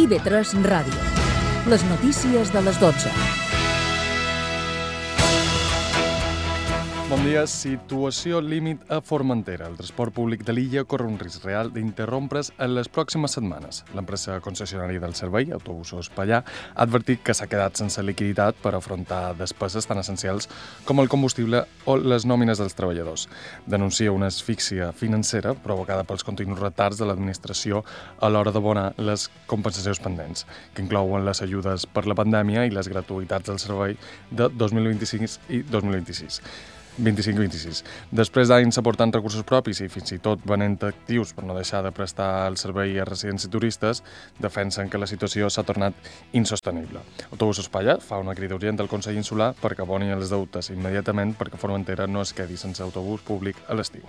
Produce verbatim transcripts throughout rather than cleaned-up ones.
I V tres Ràdio. Les notícies de les dotze. Bon dia. Situació límit a Formentera. El transport públic de l'illa corre un risc real d'interrompre's en les pròximes setmanes. L'empresa concessionària del servei, Autobusos Pallà, ha advertit que s'ha quedat sense liquiditat per afrontar despeses tan essencials com el combustible o les nòmines dels treballadors. Denuncia una asfíxia financera provocada pels continus retards de l'administració a l'hora d'abonar les compensacions pendents, que inclouen les ajudes per la pandèmia i les gratuïtats del servei de dos mil vint-i-cinc i dos mil vint-i-sis. vint-i-cinc vint-i-sis. Després d'anys aportant recursos propis i fins i tot venent actius per no deixar de prestar el servei a residents i turistes, defensen que la situació s'ha tornat insostenible. Autobusos Pallà fa una crida urgent al Consell Insular perquè aboni els deutes immediatament perquè Formentera no es quedi sense autobús públic a l'estiu.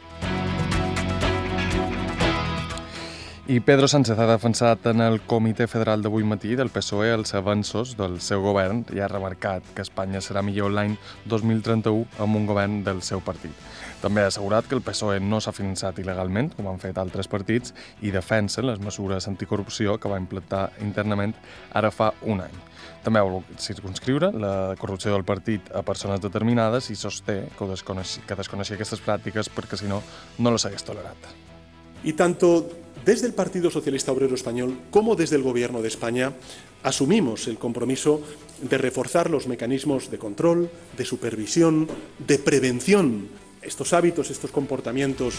I Pedro Sánchez ha defensat en el Comitè Federal d'avui matí del P S O E els avanços del seu govern i ha remarcat que Espanya serà millor l'any dos mil trenta-u amb un govern del seu partit. També ha assegurat que el P S O E no s'ha finançat il·legalment, com han fet altres partits, i defensen les mesures anticorrupció que va implantar internament ara fa un any. També ha volgut circunscriure la corrupció del partit a persones determinades i sosté que desconeixia, que desconeixia aquestes pràctiques perquè, si no, no les hagués tolerat. Y tanto desde el Partido Socialista Obrero Español como desde el Gobierno de España asumimos el compromiso de reforzar los mecanismos de control, de supervisión, de prevención, estos hábitos, estos comportamientos.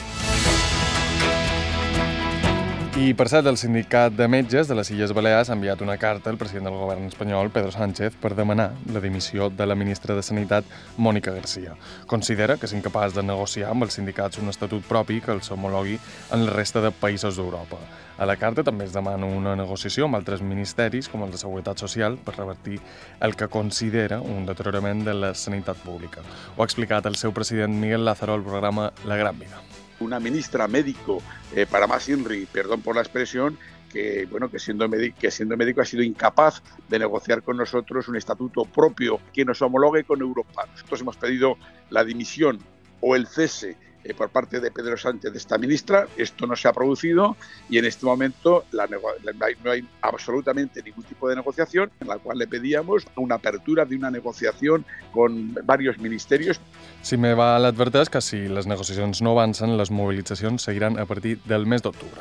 I, per cert, el sindicat de metges de les Illes Balears ha enviat una carta al president del govern espanyol, Pedro Sánchez, per demanar la dimissió de la ministra de Sanitat, Mònica Garcia. Considera que és incapaç de negociar amb els sindicats un estatut propi que els homologui en la resta de països d'Europa. A la carta també es demana una negociació amb altres ministeris, com el de Seguretat Social, per revertir el que considera un deteriorament de la sanitat pública. Ho ha explicat el seu president Miguel Lázaro al programa La Gran Vida. Una ministra médico eh, para más INRI, perdón por la expresión, que bueno que siendo, que siendo médico ha sido incapaz de negociar con nosotros un estatuto propio que nos homologue con Europa. Nosotros hemos pedido la dimisión o el cese eh, por parte de Pedro Sánchez de esta ministra. Esto no se ha producido y en este momento la la, no hay absolutamente ningún tipo de negociación, en la cual le pedíamos una apertura de una negociación con varios ministerios. Simeval adverteix que si les negociacions no avancen, les mobilitzacions seguiran a partir del mes d'octubre.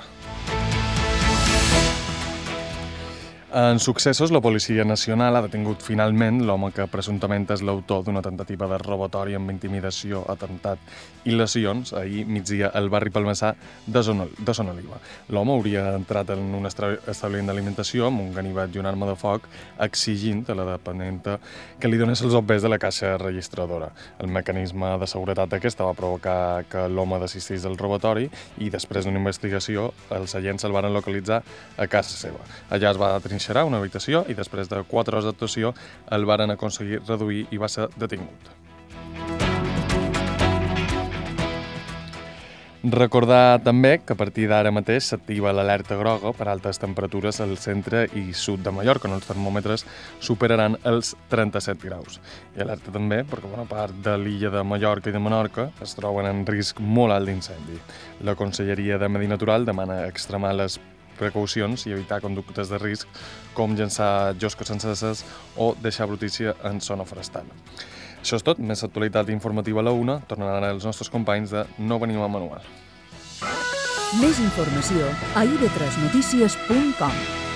En successos, la Policia Nacional ha detingut finalment l'home que presumptament és l'autor d'una tentativa de robatori amb intimidació, atemptat i lesions ahir migdia al barri palmesà de Son Oliva. L'home hauria entrat en un establiment d'alimentació amb un ganivet i una arma de foc exigint a la dependenta que li donés els obvers de la caixa registradora. El mecanisme de seguretat aquesta va provocar que l'home desistís del robatori i després d'una investigació els agents el van localitzar a casa seva. Allà es va trinxar una habitació i després de quatre hores d'actuació el varen aconseguir reduir i va ser detingut. Recordar també que a partir d'ara mateix s'activa l'alerta groga per altes temperatures al centre i sud de Mallorca, on els termòmetres superaran els trenta-set graus. I alerta també perquè bona part de l'illa de Mallorca i de Menorca es troben en risc molt alt d'incendi. La Conselleria de Medi Natural demana extremar les precaucions i evitar conductes de risc com llançar josques enceses o deixar brutícia en zona forestal. Això és tot, més actualitat informativa a la una, tornaran ara els nostres companys de No Venim a Manual. Més informació a i ve tres notícies punt com.